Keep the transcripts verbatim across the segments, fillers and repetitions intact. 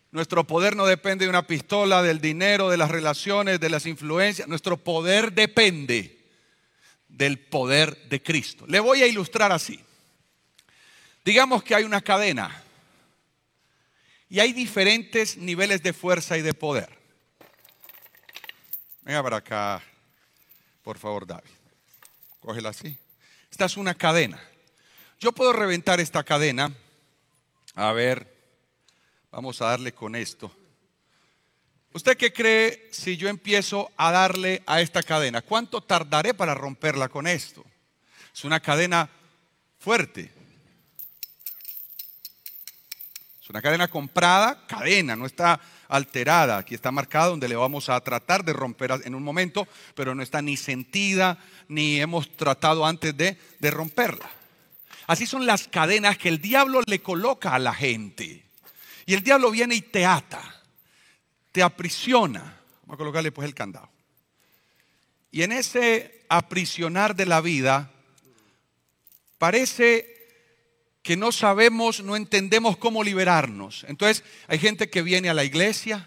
Nuestro poder no depende de una pistola, del dinero, de las relaciones, de las influencias. Nuestro poder depende del poder de Cristo. Le voy a ilustrar así. Digamos que hay una cadena y hay diferentes niveles de fuerza y de poder. Venga para acá, por favor, David. Cógela así. Esta es una cadena. Yo puedo reventar esta cadena. A ver, vamos a darle con esto. ¿Usted qué cree si yo empiezo a darle a esta cadena? ¿Cuánto tardaré para romperla con esto? Es una cadena fuerte. Es una cadena comprada, cadena, no está alterada. Aquí está marcada donde le vamos a tratar de romper en un momento, pero no está ni sentida, ni hemos tratado antes de, de romperla. Así son las cadenas que el diablo le coloca a la gente. Y el diablo viene y te ata, te aprisiona. Vamos a colocarle pues el candado. Y en ese aprisionar de la vida, parece que no sabemos, no entendemos cómo liberarnos. Entonces hay gente que viene a la iglesia.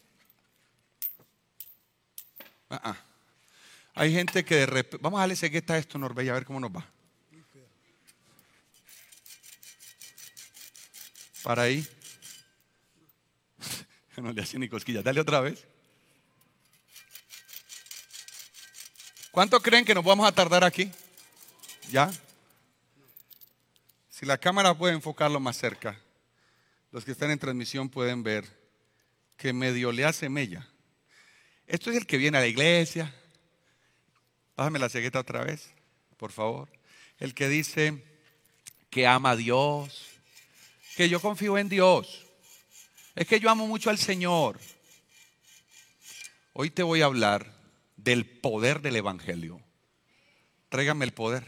Uh-uh. Hay gente que de repente, vamos a darle cegueta a esto, Norbey, a ver cómo nos va. Para ahí. No le hace ni cosquillas, dale otra vez. ¿Cuánto creen que nos vamos a tardar aquí? ¿Ya? Si la cámara puede enfocarlo más cerca, los que están en transmisión pueden ver que medio le hace mella. Esto es el que viene a la iglesia. Bájame la cegueta otra vez, por favor. El que dice que ama a Dios, que yo confío en Dios, es que yo amo mucho al Señor. Hoy te voy a hablar del poder del evangelio. Tráigame el poder.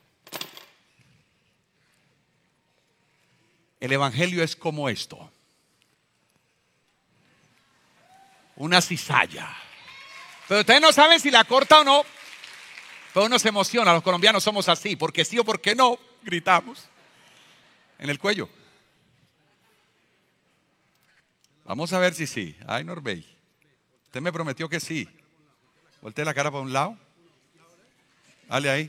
El evangelio es como esto: una cizalla. Pero ustedes no saben si la corta o no. Pero uno se emociona, los colombianos somos así, porque sí o porque no, gritamos en el cuello. Vamos a ver si sí. Ay, Norbey, usted me prometió que sí. Voltee la cara para un lado. Dale ahí.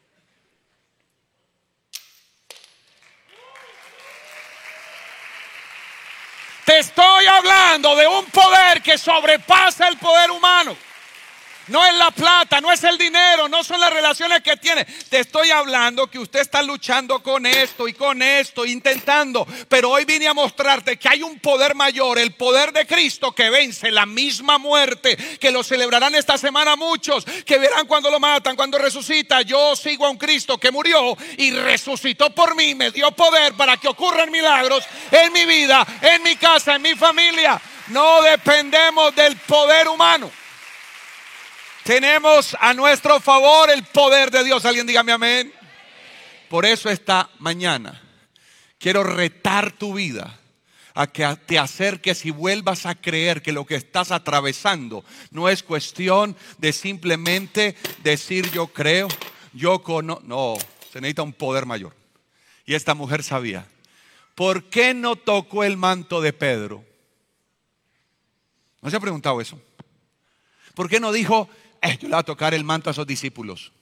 Te estoy hablando de un poder que sobrepasa el poder humano. No es la plata, no es el dinero, no son las relaciones que tiene. Te estoy hablando que usted está luchando con esto y con esto, intentando. Pero hoy vine a mostrarte que hay un poder mayor, el poder de Cristo, que vence la misma muerte, que lo celebrarán esta semana muchos, que verán cuando lo matan, cuando resucita. Yo sigo a un Cristo que murió y resucitó por mí, me dio poder para que ocurran milagros en mi vida, en mi casa, en mi familia. No dependemos del poder humano. Tenemos a nuestro favor el poder de Dios. Alguien dígame amén. Por eso esta mañana quiero retar tu vida a que te acerques y vuelvas a creer que lo que estás atravesando no es cuestión de simplemente decir yo creo, yo conozco. No, se necesita un poder mayor. Y esta mujer sabía. ¿Por qué no tocó el manto de Pedro? ¿No se ha preguntado eso? ¿Por qué no dijo, Eh, yo le voy a tocar el manto a esos discípulos?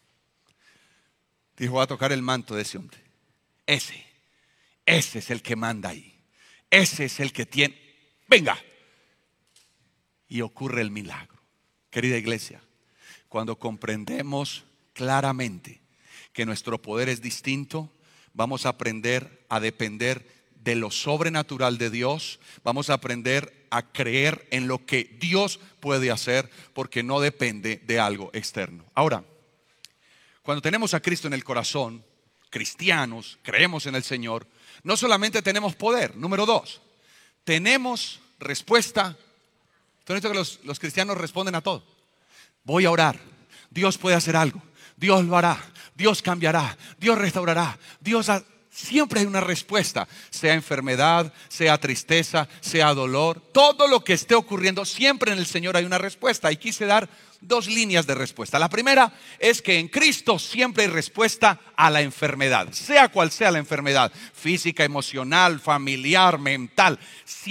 Dijo, voy a tocar el manto de ese hombre. Ese, ese es el que manda ahí. Ese es el que tiene. Venga. Y ocurre el milagro. Querida iglesia, cuando comprendemos claramente que nuestro poder es distinto, vamos a aprender a depender de lo sobrenatural de Dios. Vamos a aprender a creer en lo que Dios puede hacer, porque no depende de algo externo. Ahora, cuando tenemos a Cristo en el corazón, cristianos, creemos en el Señor, no solamente tenemos poder. Número dos, tenemos respuesta. ¿Tú has visto que los, los cristianos responden a todo? Voy a orar, Dios puede hacer algo, Dios lo hará, Dios cambiará, Dios restaurará, Dios ha... Siempre hay una respuesta, sea enfermedad, sea tristeza, sea dolor, todo lo que esté ocurriendo, siempre en el Señor hay una respuesta. Y quise dar dos líneas de respuesta. La primera es que en Cristo siempre hay respuesta a la enfermedad, sea cual sea la enfermedad, física, emocional, familiar, mental.